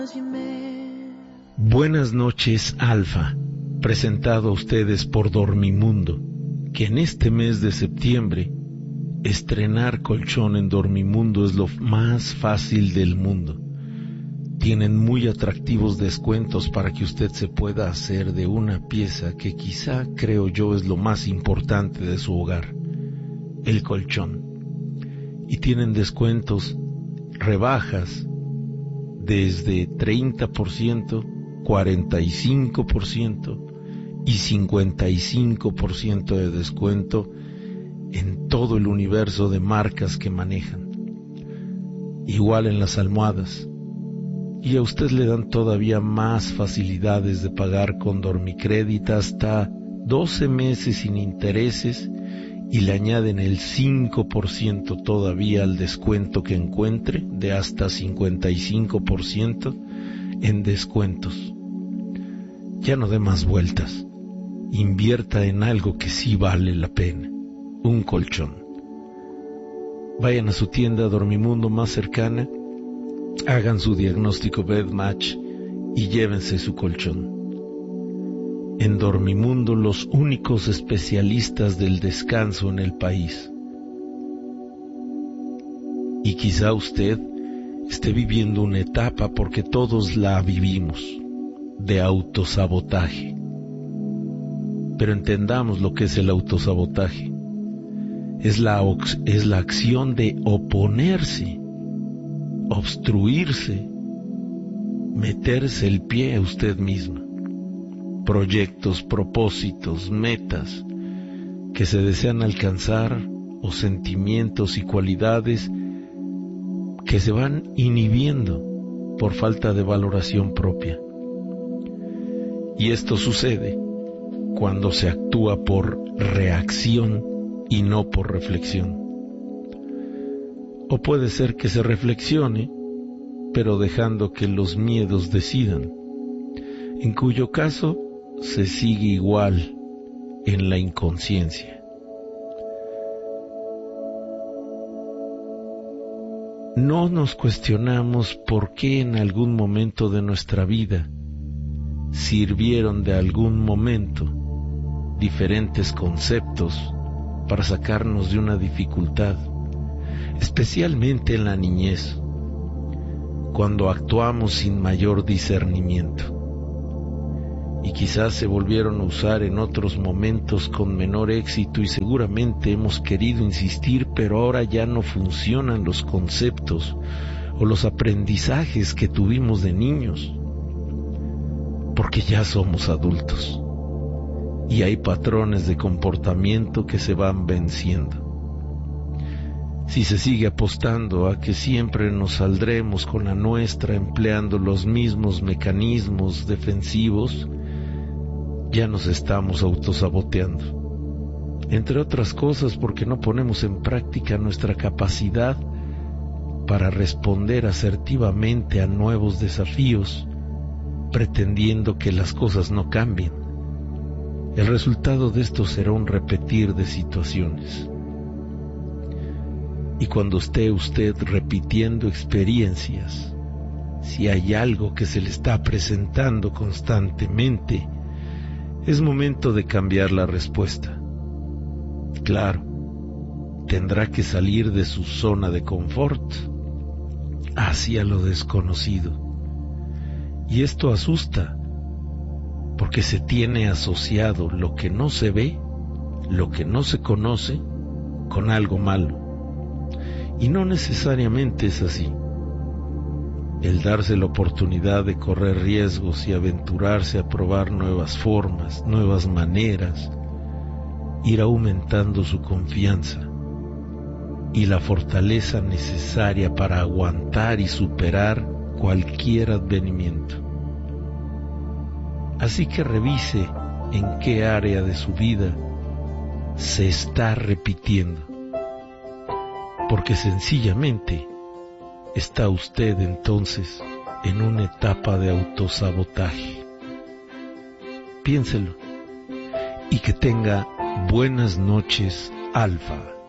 Buenas noches, Alfa, presentado a ustedes por Dormimundo, que en este mes de septiembre, estrenar colchón en Dormimundo es lo más fácil del mundo. Tienen muy atractivos descuentos para que usted se pueda hacer de una pieza que quizá, creo yo, es lo más importante de su hogar, el colchón. Y tienen descuentos, rebajas, desde 30%, 45% y 55% de descuento en todo el universo de marcas que manejan. Igual en las almohadas. Y a usted le dan todavía más facilidades de pagar con Dormicrédito hasta 12 meses sin intereses y le añaden el 5% todavía al descuento que encuentre, de hasta 55% en descuentos. Ya no dé más vueltas. Invierta en algo que sí vale la pena. Un colchón. Vayan a su tienda Dormimundo más cercana, hagan su diagnóstico BedMatch y llévense su colchón. En Dormimundo, los únicos especialistas del descanso en el país. Y quizá usted esté viviendo una etapa, porque todos la vivimos, de autosabotaje. Pero entendamos lo que es el autosabotaje. Es la acción de oponerse, obstruirse, meterse el pie a usted misma. Proyectos, propósitos, metas que se desean alcanzar, o sentimientos y cualidades que se van inhibiendo por falta de valoración propia. Y esto sucede cuando se actúa por reacción y no por reflexión. O puede ser que se reflexione, pero dejando que los miedos decidan, en cuyo caso se sigue igual en la inconsciencia. No nos cuestionamos por qué en algún momento de nuestra vida sirvieron de algún momento diferentes conceptos para sacarnos de una dificultad, especialmente en la niñez, cuando actuamos sin mayor discernimiento. Y quizás se volvieron a usar en otros momentos con menor éxito y seguramente hemos querido insistir, pero ahora ya no funcionan los conceptos o los aprendizajes que tuvimos de niños, porque ya somos adultos y hay patrones de comportamiento que se van venciendo. Si se sigue apostando a que siempre nos saldremos con la nuestra empleando los mismos mecanismos defensivos, ya nos estamos autosaboteando. Entre otras cosas porque no ponemos en práctica nuestra capacidad para responder asertivamente a nuevos desafíos, pretendiendo que las cosas no cambien. El resultado de esto será un repetir de situaciones. Y cuando esté usted repitiendo experiencias, si hay algo que se le está presentando constantemente, es momento de cambiar la respuesta. Claro, tendrá que salir de su zona de confort hacia lo desconocido. Y esto asusta, porque se tiene asociado lo que no se ve, lo que no se conoce, con algo malo. Y no necesariamente es así. El darse la oportunidad de correr riesgos y aventurarse a probar nuevas formas, nuevas maneras, ir aumentando su confianza y la fortaleza necesaria para aguantar y superar cualquier advenimiento. Así que revise en qué área de su vida se está repitiendo, porque sencillamente está usted entonces en una etapa de autosabotaje. Piénselo y que tenga buenas noches, Alfa.